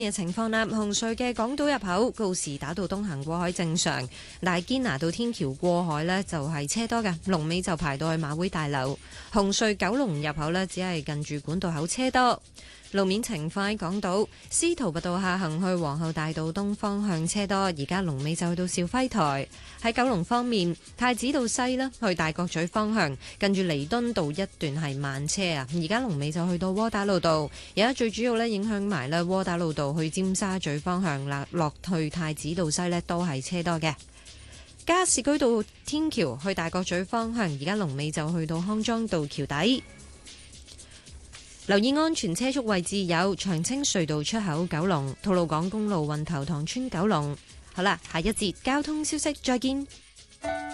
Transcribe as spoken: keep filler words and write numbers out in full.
嘅情況啦，紅隧嘅港島入口告士打道東行過海正常，但係堅拿道天橋過海呢就係車多嘅，龍尾就排到去馬會大樓。紅隧九龍入口呢只係近住管道口車多。路面情況喺港島司徒拔道下行去皇后大道東方向車多，而家龍尾就去到肇輝台。喺九龍方面，太子道西啦去大角咀方向，近住彌敦道一段係慢車啊，而家龍尾就去到窩打老道。而家最主要咧影響埋咧窩打老道去尖沙咀方向啦，落去太子道西咧都係車多嘅。加士居道天橋去大角咀方向，而家龍尾就去到康莊道橋底。留意安全車速位置有長青隧道出口九龍、吐露港公路運頭塘村九龍。好啦，下一節交通消息再見。